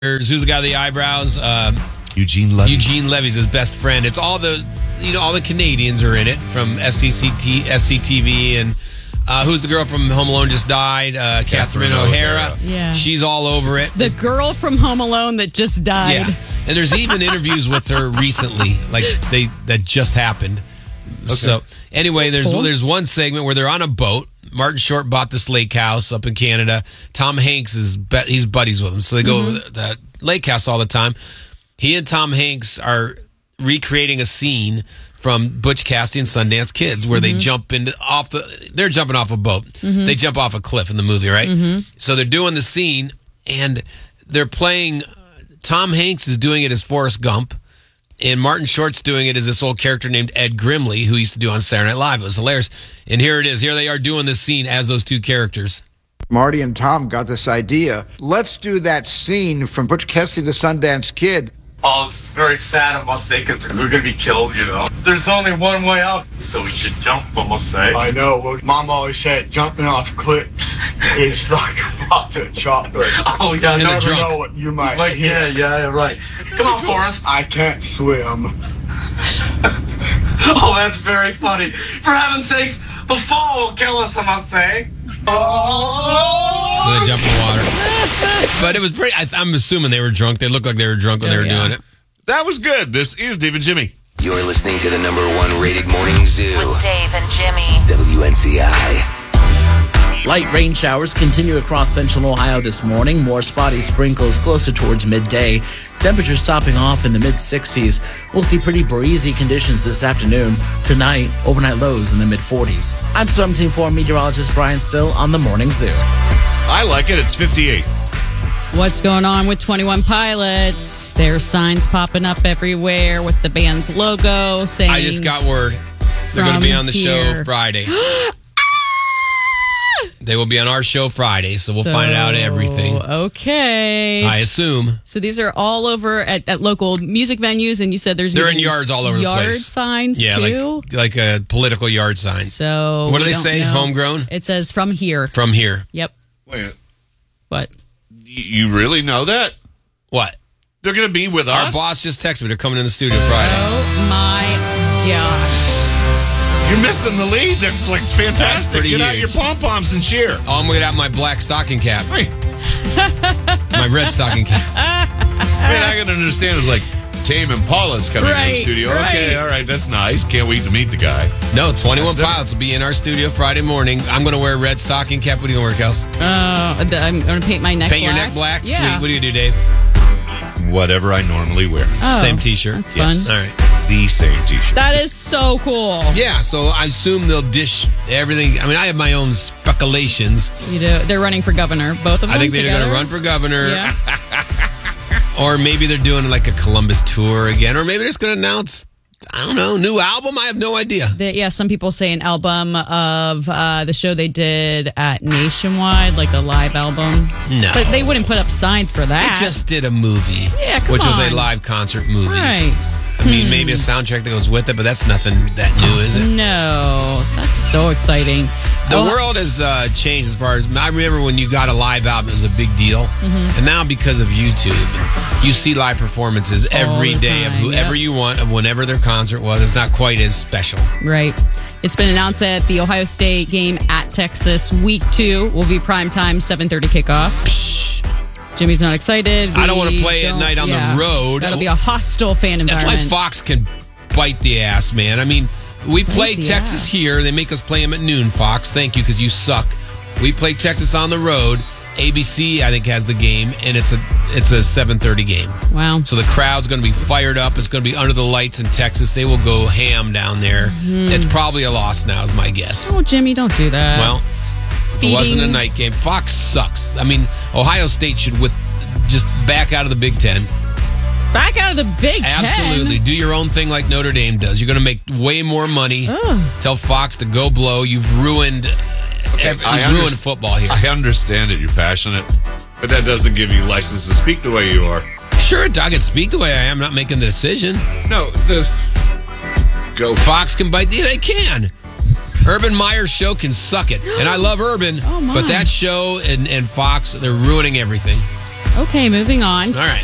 Who's the guy with the eyebrows? Eugene Levy. Eugene Levy's his best friend. It's all the Canadians are in it from SCTV, and who's the girl from Home Alone just died? Catherine O'Hara. Yeah. She's all over it. The girl from Home Alone that just died. Yeah. And there's even interviews with her recently, that just happened. Okay. So anyway, there's one segment where they're on a boat. Martin Short bought this lake house up in Canada. Tom Hanks he's buddies with him, so they go to the lake house all the time. He and Tom Hanks are recreating a scene from Butch Cassidy and Sundance Kids where they they're jumping off a boat. They jump off a cliff in the movie, right? So they're doing the scene and they're playing. Tom Hanks is doing it as Forrest Gump, and Martin Short's doing it as this old character named Ed Grimley, who used to do on Saturday Night Live. It was hilarious. And here it is. Here they are doing this scene as those two characters. Marty and Tom got this idea. Let's do that scene from Butch Cassidy and the Sundance Kid. Oh, it's very sad, I must say, because we're going to be killed, There's only one way out, so we should jump, I must say. I know. Well, Mom always said jumping off cliffs is like a box of chocolate. Oh, yeah, You never know what you might hit. Yeah, right. Come on, Forrest. I can't swim. Oh, that's very funny. For heaven's sakes, the fall will kill us, I must say. They jump in the water. But it was pretty. I'm assuming they were drunk. They looked like they were drunk when they were doing it. That was good. This is Dave and Jimmy. You're listening to the #1 rated morning zoo with Dave and Jimmy. WNCI. Light rain showers continue across central Ohio this morning. More spotty sprinkles closer towards midday. Temperatures topping off in the mid-60s. We'll see pretty breezy conditions this afternoon. Tonight, overnight lows in the mid-40s. I'm Storm Team 4 meteorologist Brian Still on the Morning Zoo. I like it. It's 58. What's going on with 21 Pilots? There's signs popping up everywhere with the band's logo saying... I just got word. They're going to be on the show Friday. They will be on our show Friday, so we'll find out everything. Okay. I assume. So these are all over at local music venues, and you said they're in yards all over the place. Yard signs, too? Yeah, like a political yard sign. So what do they say? Know. Homegrown? It says from here. From here. Yep. Wait a minute. What? You really know that? What? They're going to be with us? Our boss just texted me. They're coming in the studio Friday. Oh, my gosh. You're missing the lead. That's like fantastic. Get out your pom-poms and cheer. Oh, I'm going to get out my black stocking cap. Hey. My red stocking cap. Man, I can understand. It's like Tame Impala's coming in the studio. Right. Okay, all right. That's nice. Can't wait to meet the guy. No, 21 Pilots will be in our studio Friday morning. I'm going to wear a red stocking cap. What are you going to wear, Kels? I'm going to paint my neck black. Paint your neck black? Yeah. Sweet. What do you do, Dave? Whatever I normally wear. Oh, same t-shirt? That's yes. fun. All right. The same t-shirt. That is so cool. Yeah, so I assume they'll dish everything. I mean, I have my own speculations. You do. They're running for governor, both of them. I think they're going to run for governor. Yeah. Or maybe they're doing like a Columbus tour again. Or maybe they're just going to announce, I don't know, new album? I have no idea. Some people say an album of the show they did at Nationwide, like a live album. No. But they wouldn't put up signs for that. They just did a movie. Yeah, come which was on. a live concert movie. Right. I mean, maybe a soundtrack that goes with it, but that's nothing that new, is it? No. That's so exciting. The world has changed as far as... I remember when you got a live album, it was a big deal. And now because of YouTube, you see live performances every day of whoever you want, of whenever their concert was. It's not quite as special. Right. It's been announced that the Ohio State game at Texas, week 2, will be primetime 7:30 kickoff. Jimmy's not excited. I don't want to play at night on the road. That'll be a hostile fan environment. That's why Fox can bite the ass, man. I mean, we play Texas here. They make us play them at noon, Fox. Thank you, because you suck. We play Texas on the road. ABC, I think, has the game, and it's a 7:30 game. Wow. So the crowd's going to be fired up. It's going to be under the lights in Texas. They will go ham down there. It's probably a loss now, is my guess. Oh, Jimmy, don't do that. Well, if it wasn't a night game. Fox sucks. I mean, Ohio State should just back out of the Big Ten. Back out of the Big Ten? Absolutely. Do your own thing like Notre Dame does. You're going to make way more money. Tell Fox to go blow. You've ruined football here. I understand that you're passionate, but that doesn't give you license to speak the way you are. Sure, I can speak the way I am. I'm not making the decision. No, go. Fox can bite. Yeah, they can. Urban Meyer's show can suck it. And I love Urban, but that show and Fox, they're ruining everything. Okay, moving on. All right.